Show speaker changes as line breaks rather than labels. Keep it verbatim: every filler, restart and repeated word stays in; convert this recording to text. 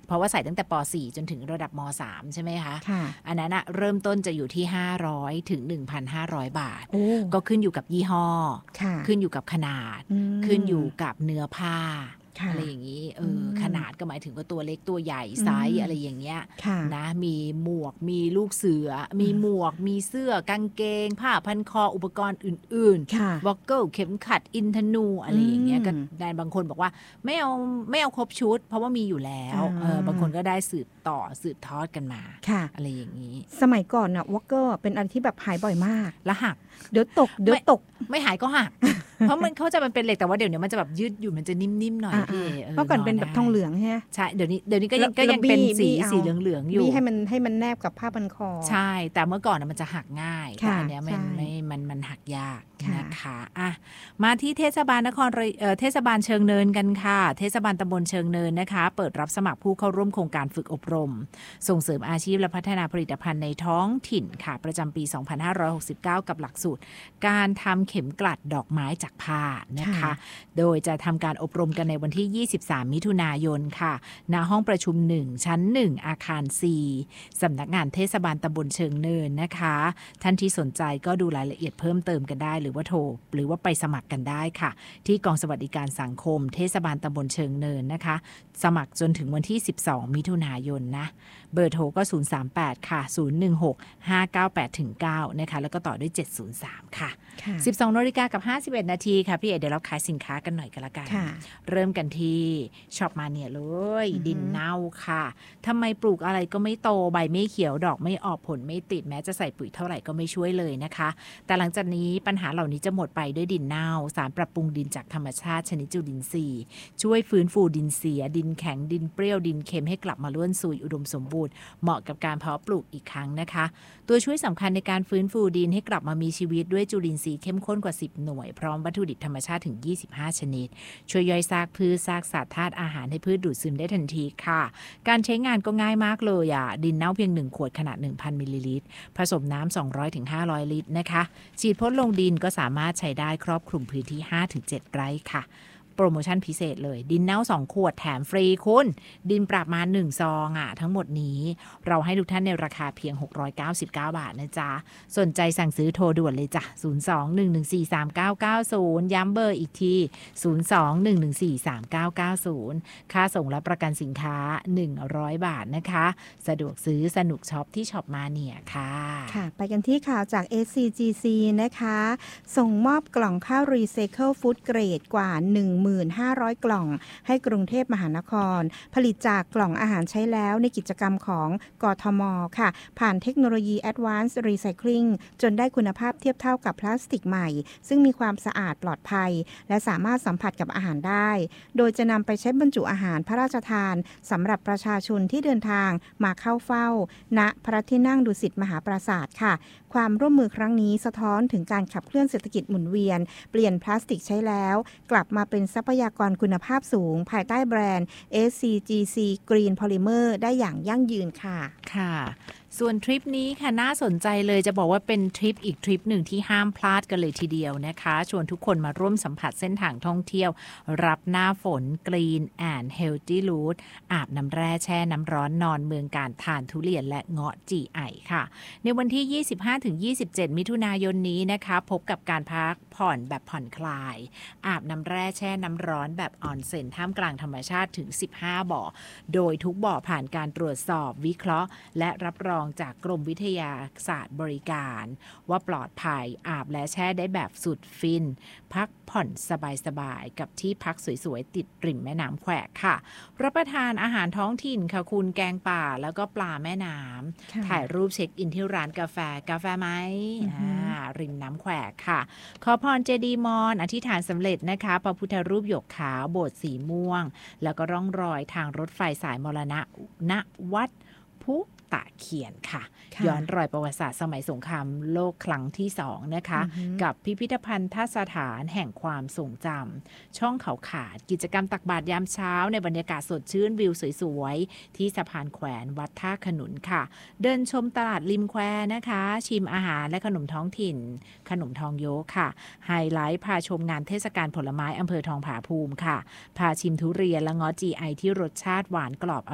เพราะว่าใส่ตั้งแต่ป สี่ จนถึงระดับม สาม ใช่ไหมคะ
ค่ะ
อันนั้นอะเริ่มต้นจะอยู่ที่ห้าร้อยถึง หนึ่งพันห้าร้อย บาท
โอ้
ก็ขึ้นอยู่กับยี่ห้อ
ค่ะ
ขึ้นอยู่กับขนาด
อืม
ขึ้นอยู่กับเนื้อผ้า
ค่ะ
อะไรอย่างนี้เออ
ม
ขนาดก็หมายถึงว่าตัวเล็กตัวใหญ่
อืม
ไซส์อะไรอย่างเงี้ย
ค่ะ
นะมีหมวกมีลูกเสือมีหมวกมีเสื้อกางเกงผ้าพันคออุปกรณ์อื่น
ค่ะ
ๆวอกเกิลเข็มขัดอินทนูอะไรอย่างเงี้ยก็แดนบางคนบอกว่าไม่เอาไม่เอาครบชุดเพราะว่ามีอยู่แล้วเออบางคนก็ได้สืบต่อสืบทอดกันมา
ค่ะ
อะไรอย่างนี้
สมัยก่อนน่ะวอลเกอร์เป็นอะไรที่แบบหายบ่อยมาก
แล้วหัก
เดี๋ยวตกเดี๋ยวตก
ไม่หายก็หัก เพราะมันเขาจะมันเป็นเหล็กแต่ว่าเดี๋ยวนี้มันจะแบบยืดอยู่มันจะนิ่มๆหน่อยพี่
เมื่อก่อนเป็นแบบทองเหลืองใช่ไหม
ใช่เดี๋ยวนี้เดี๋ยวนี้ก็ยังก็ยังเป็นสีสีเหลืองๆอยู่
บี้ให้มันให้มันแนบกับผ้าพันคอ
ใช่แต่เมื่อก่อนมันจะหักง่ายแต่อันเนี้ยมันไม่มันมันหักยากนะคะอ่ะมาที่เทศบาลนครเทศบาลเชิงเนินกันค่ะเทศบาลตำบลเชิงเนินนะคะเปิดรับสมัครผู้เข้าร่วมโครงการฝึกอบรมส่งเสริมอาชีพและพัฒนาผลิตภัณฑ์ในท้องถิ่นค่ะประจำปีสองพันห้าร้อยหกสิบเก้ากับหลักสูตรการทำเข็มกลัดดอกไม้จากผ้านะคะโดยจะทำการอบรมกันในวันที่ยี่สิบสามมิถุนายนค่ะณห้องประชุมหนึ่งชั้นหนึ่งอาคาร ซี สำนักงานเทศบาลตำบลเชิงเนินนะคะท่านที่สนใจก็ดูรายละเอียดเพิ่มเติมกันได้หรือว่าโทรหรือว่าไปสมัครกันได้ค่ะที่กองสวัสดิการสังคมเทศบาลตำบลเชิงเนินนะคะสมัครจนถึงวันที่สิบสองมิถุนายนนะเบอร์โทรก็ศูนย์ สาม แปดค่ะศูนย์ หนึ่ง หก ห้า เก้า แปด เก้านะคะแล้วก็ต่อด้วยเจ็ดศูนย์สามค่ะสิบสองนาฬิกากับห้าสิบเอ็ดนาทีค่ะพี่เอ๋เดี๋ยวเราขายสินค้ากันหน่อยกันละกันเริ่มกันที่ช็อปมาเนี่ยเลยดินเน่าค่ะทำไมปลูกอะไรก็ไม่โตใบไม่เขียวดอกไม่ออกผลไม่ติดแม้จะใส่ปุ๋ยเท่าไหร่ก็ไม่ช่วยเลยนะคะแต่หลังจากนี้ปัญหาเหล่านี้จะหมดไปด้วยดินเน่าสารปรับปรุงดินจากธรรมชาติชนิดจุลินทรีย์ช่วยฟื้นฟูดินเสียดินแข็งดินเปรี้ยวดินเค็มให้กลับมาล้วนซุยอุดมสมบูรณ์เหมาะกับการเพาะปลูกอีกครั้งนะคะตัวช่วยสำคัญในการฟื้นฟูดินให้กลับมามีชีวิตด้วยจุลินทรีย์เข้มข้นกว่าสิบหน่วยพร้อมวัตถุดิบธรรมชาติถึงยี่สิบห้าชนิดช่วยย่อยซากพืชซากสัตว์ธาตุอาหารให้พืชดูดซึมได้ทันทีค่ะการใช้งานก็ง่ายมากเลยอ่ะดินเน่าเพียงหนึ่งขวดขนาด หนึ่งพัน มิลลิลิตรผสมน้ำ สองร้อยถึงห้าร้อย ลิตรนะคะฉีดพ่นลงดินก็สามารถใช้ได้ครอบคลุมพื้นที่ ห้าถึงเจ็ด ไร่ค่ะโปรโมชั่นพิเศษเลยดินเน่าสองขวดแถมฟรีคุณดินปรับมาหนึ่งซองอ่ะทั้งหมดนี้เราให้ทุกท่านในราคาเพียงหกร้อยเก้าสิบเก้าบาทนะจ๊ะสนใจสั่งซื้อโทรด่วนเลยจ้ะศูนย์ สอง หนึ่ง หนึ่ง สี่ สาม เก้า เก้า ศูนย์ย้ำเบอร์อีกทีศูนย์ สอง หนึ่ง หนึ่ง สี่ สาม เก้า เก้า ศูนย์ค่าส่งและประกันสินค้าหนึ่งร้อยบาทนะคะสะดวกซื้อสนุกช็อปที่ช็อปมาเนี่ยค่ะ
ค่ะไปกันที่ข่าวจาก เอส ซี จี ซี นะคะส่งมอบกล่องข้าวรีไซเคิลฟู้ดเกรดกว่า หนึ่งหมื่นห้าร้อย กล่องให้กรุงเทพมหานครผลิตจากกล่องอาหารใช้แล้วในกิจกรรมของกทม.ค่ะผ่านเทคโนโลยี Advanced Recycling จนได้คุณภาพเทียบเท่ากับพลาสติกใหม่ซึ่งมีความสะอาดปลอดภัยและสามารถสัมผัสกับอาหารได้โดยจะนำไปใช้บรรจุอาหารพระราชทานสำหรับประชาชนที่เดินทางมาเข้าเฝ้าณพระที่นั่งดุสิตมหาปราสาทค่ะความร่วมมือครั้งนี้สะท้อนถึงการขับเคลื่อนเศรษฐกิจหมุนเวียนเปลี่ยนพลาสติกใช้แล้วกลับมาเป็นทรัพยากรคุณภาพสูงภายใต้แบรนด์ เอส ซี จี ซี Green Polymer ได้อย่างยั่งยืนค่ะ
ค่ะส่วนทริปนี้ค่ะน่าสนใจเลยจะบอกว่าเป็นทริปอีกทริปหนึ่งที่ห้ามพลาดกันเลยทีเดียวนะคะชวนทุกคนมาร่วมสัมผัสเส้นทางท่องเที่ยวรับหน้าฝน Green and Healthy Route อาบน้ำแร่แช่น้ำร้อนนอนเมืองการทานทุเรียนและเงาะจีไอค่ะในวันที่ ยี่สิบห้าถึงยี่สิบเจ็ด มิถุนายนนี้นะคะพบกับการพักผ่อนแบบผ่อนคลายอาบน้ำแร่แช่น้ำร้อนแบบออนเซ็นท่ามกลางธรรมชาติถึงสิบห้าบ่อโดยทุกบ่อผ่านการตรวจสอบวิเคราะห์และรับรองจากกรมวิทยาศาสตร์บริการว่าปลอดภัยอาบและแช่ได้แบบสุดฟินพักผ่อนสบายๆกับที่พักสวยๆติดริมแม่น้ำแควกค่ะรับประทานอาหารท้องถิ่นค่ะคุณแกงป่าแล้วก็ปลาแม่น้ำถ่ายรูปเช็คอินที่ร้านกาแฟกาแฟไหมอ่าริมน้ำแควกค่ะขอพรเจดีย์มอนอธิษฐานสำเร็จนะคะพระพุทธรูปหยกขาวโบสถ์สีม่วงแล้วก็ร่องรอยทางรถไฟสายมรณะณวัดพุตะเขียนค่ะย้อนรอยประวัติศาสตร์สมัยสงครามโลกครั้งที่สองนะคะกับพิพิธภัณฑ์สถานแห่งความทรงจำช่องเขาขาดกิจกรรมตักบาตรยามเช้าในบรรยากาศสดชื่นวิวสวยๆที่สะพานแขวนวัดท่าขนุนค่ะเดินชมตลาดริมแควนะคะชิมอาหารและขนมท้องถิ่นขนมทองโยค่ะไฮไลท์พาชมงานเทศกาลผลไม้อำเภอทองผาภูมิค่ะพาชิมทุเรียนและเงาะจีไอที่รสชาติหวานกรอบ